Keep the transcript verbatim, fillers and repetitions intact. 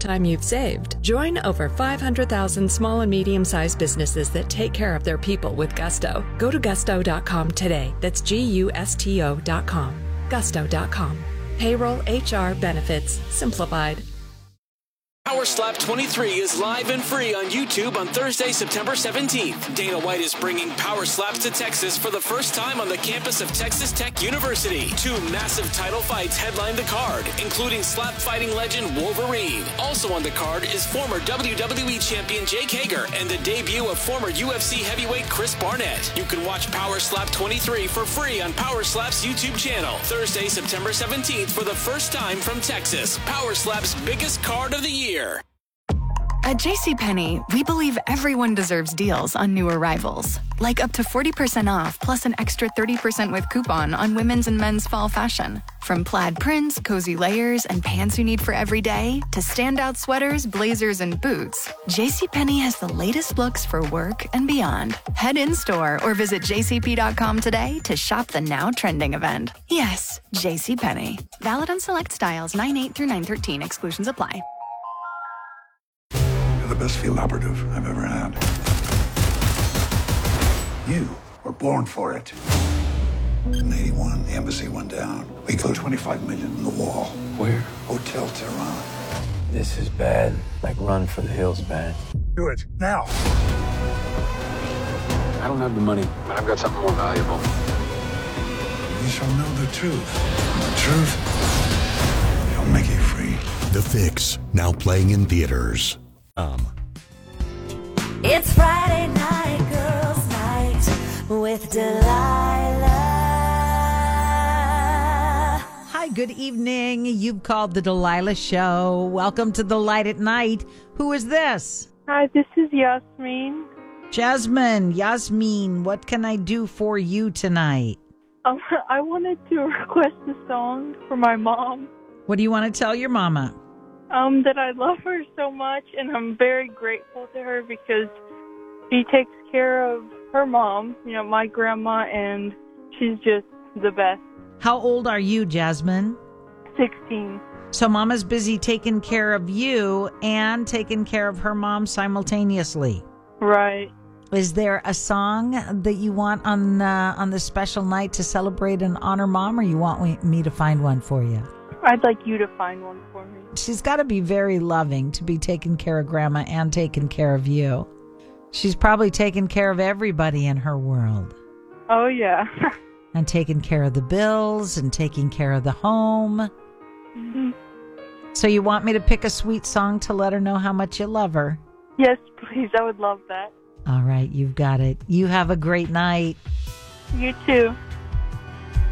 time you've saved. Join over five hundred thousand small and medium-sized businesses that take care of their people with Gusto. Go to gusto dot com today. That's G U S T O dot com. gusto dot com. Payroll, H R, benefits, simplified. Power Slap twenty-three is live and free on YouTube on Thursday, September seventeenth. Dana White is bringing Power Slaps to Texas for the first time on the campus of Texas Tech University. Two massive title fights headline the card, including slap fighting legend Wolverine. Also on the card is former W W E champion Jake Hager and the debut of former U F C heavyweight Chris Barnett. You can watch Power Slap twenty-three for free on Power Slap's YouTube channel. Thursday, September seventeenth for the first time from Texas. Power Slap's biggest card of the year. At JCPenney, we believe everyone deserves deals on new arrivals. Like up to forty percent off plus an extra thirty percent with coupon on women's and men's fall fashion. From plaid prints, cozy layers, and pants you need for every day, to standout sweaters, blazers, and boots, JCPenney has the latest looks for work and beyond. Head in-store or visit j c p dot com today to shop the now trending event. Yes, JCPenney. Valid on select styles nine eight through nine thirteen. Exclusions apply. The best field operative I've ever had. You were born for it. In eighty-one, the embassy went down. We go twenty-five million in the wall. Where? Hotel Tehran. This is bad. Like Run for the Hills bad. Do it now. I don't have the money, but I've got something more valuable. You shall know the truth. And the truth shall make you free. The Fix, now playing in theaters. Um. It's Friday night, girls' night with Delilah. Hi, good evening. You've called the Delilah Show. Welcome to The Light at Night. Who is this? Hi, this is Yasmin. Jasmine, Yasmin, what can I do for you tonight? Um, I wanted to request a song for my mom. What do you want to tell your mama? Um, that I love her so much, and I'm very grateful to her because she takes care of her mom, you know, my grandma, and she's just the best. How old are you, Jasmine? sixteen. So Mama's busy taking care of you and taking care of her mom simultaneously. Right. Is there a song that you want on uh, on this special night to celebrate and honor Mom, or you want me to find one for you? I'd like you to find one for me. She's got to be very loving to be taking care of Grandma and taking care of you. She's probably taking care of everybody in her world. Oh, yeah. And taking care of the bills and taking care of the home. Mm-hmm. So you want me to pick a sweet song to let her know how much you love her? Yes, please. I would love that. All right, you've got it. You have a great night. You too.